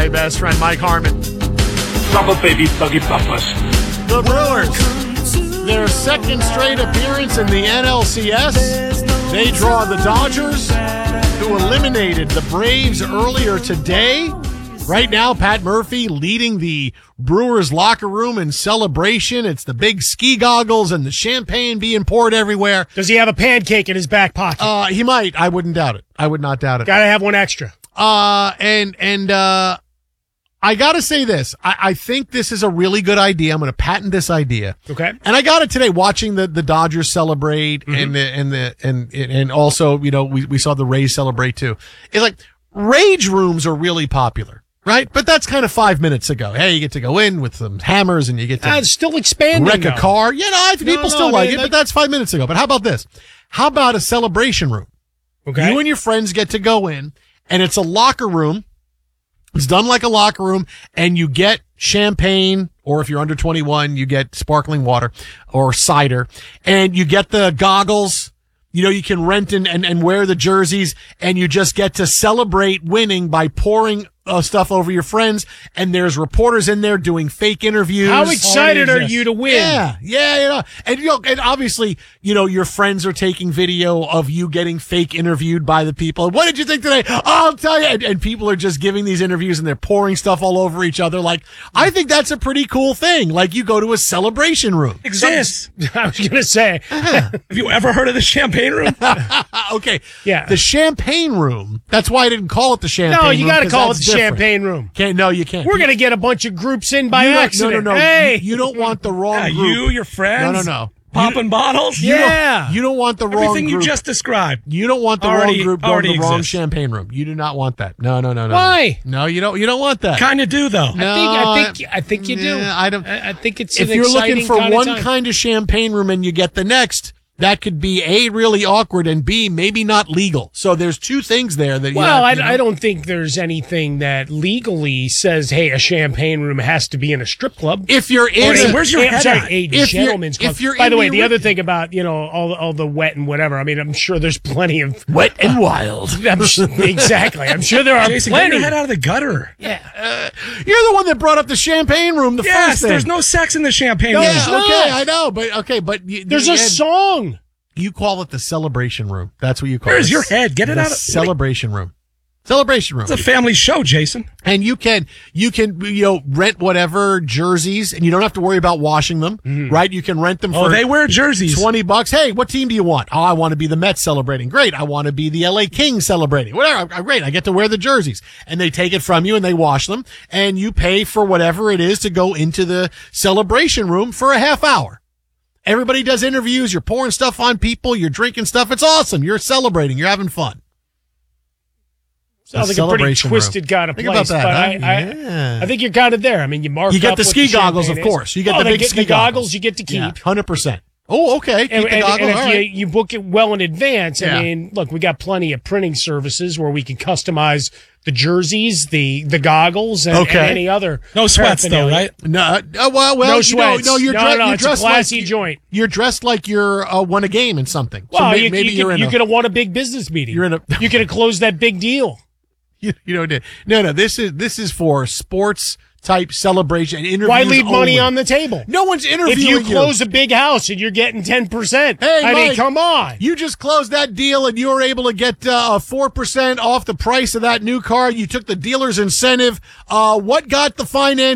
my best friend, Mike Harmon. Bubba baby buggy bumpers. The Brewers, their second straight appearance in the NLCS. They draw the Dodgers, who eliminated the Braves earlier today. Right now, Pat Murphy leading the Brewers locker room in celebration. It's the big ski goggles and the champagne being poured everywhere. Does he have a pancake in his back pocket? He might. I wouldn't doubt it. I would not doubt it. Gotta have one extra. I gotta say this. I think this is a really good idea. I'm gonna patent this idea. Okay. And I got it today watching the Dodgers celebrate and also, we saw the Rays celebrate too. It's like rage rooms are really popular. Right? But that's kind of 5 minutes ago. Hey, you get to go in with some hammers and you get to it's still expanding. Wreck a car. People still like it, but that's 5 minutes ago. But how about this? How about a celebration room? Okay. You and your friends get to go in, and it's a locker room. It's done like a locker room, and you get champagne, or if you're under 21, you get sparkling water or cider, and you get the goggles. You can rent and wear the jerseys, and you just get to celebrate winning by pouring stuff over your friends, and there's reporters in there doing fake interviews. How excited are you to win? Yeah. And obviously, your friends are taking video of you getting fake interviewed by the people. What did you think today? I'll tell you. And people are just giving these interviews and they're pouring stuff all over each other. Like, I think that's a pretty cool thing. Like, you go to a celebration room. Exists. I was going to say. Have you ever heard of the champagne room? Okay. Yeah. The champagne room. That's why I didn't call it the champagne room. No, you got to call it the different. champagne room. No, you can't. We're going to get a bunch of groups in by accident. No. Hey. You don't want the wrong group. You, your friends? No. Popping bottles? You don't want the wrong group. Everything you just described. You don't want the wrong group going to the wrong champagne room. You do not want that. No. Why? No, you don't. You don't want that. Kind of do though. No, I think you do. I don't. I think it's if an you're exciting looking for kind of one time. kind of champagne room and you get the next, that could be A, really awkward, and B, maybe not legal. So there's two things there that. I don't think there's anything that legally says, hey, a champagne room has to be in a strip club. If you're in, where's your head at? A gentleman's club. If you're by in the way, the other thing about all the wet and whatever. I mean, I'm sure there's plenty of wet and wild. Exactly. I'm sure there are Jason, plenty. get your head out of the gutter. Yeah. You're the one that brought up the champagne room. The first thing. There's no sex in the champagne room. Yeah, okay, I know, but there's a song. You call it the celebration room. That's what you call it. Where's your head? Get it out of celebration room. Celebration room. It's a family show, Jason. And you can rent whatever jerseys, and you don't have to worry about washing them, right? You can rent them for they wear jerseys. $20. Hey, what team do you want? Oh, I want to be the Mets celebrating. Great. I want to be the LA Kings celebrating. Whatever. Great. I get to wear the jerseys. And they take it from you and they wash them, and you pay for whatever it is to go into the celebration room for a half hour. Everybody does interviews. You're pouring stuff on people. You're drinking stuff. It's awesome. You're celebrating. You're having fun. Sounds like a pretty twisted kind of Think place, about that, but I think you're kind of there. I mean, you get the ski goggles, of course. You get the big ski goggles. You get to keep. Yeah, 100%. Oh, okay. Keep the goggles. And if you book it well in advance, Yeah. I mean, look, we got plenty of printing services where we can customize the jerseys, the goggles, and any other. No sweats though, right? No. Well. No sweats. You're it's dressed a classy like, joint. You're dressed like you're won a game in something. Well, so maybe you could have won a big business meeting. You could have closed that big deal. You know. No. This is for sports type celebration and interviews. Why leave money only. on the table? No one's interviewing if you close a big house and you're getting 10%. Hey, I mean, Mike, come on. You just closed that deal and you were able to get 4% off the price of that new car. You took the dealer's incentive. What got the finance?